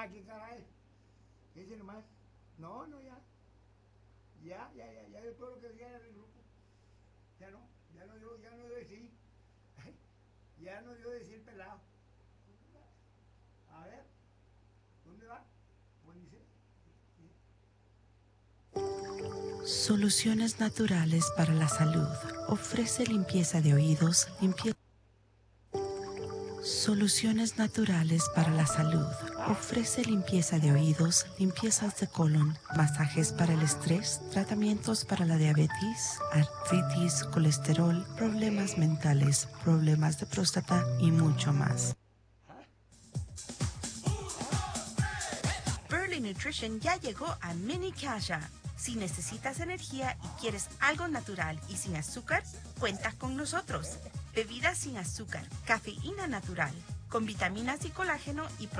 qué caray. Ese nomás. No, no, ya. Ya de todo lo que decía del grupo. Ya no dio decir. Ya no dio decir pelado. A ver, ¿dónde va? Pues dice. Soluciones Naturales para la Salud. Ofrece limpieza de oídos, Soluciones Naturales para la Salud. Ofrece limpieza de oídos, limpiezas de colon, masajes para el estrés, tratamientos para la diabetes, artritis, colesterol, problemas mentales, problemas de próstata y mucho más. Burley Nutrition ya llegó a Mini Kasha. Si necesitas energía y quieres algo natural y sin azúcar, cuentas con nosotros. Bebidas sin azúcar, cafeína natural, con vitaminas y colágeno y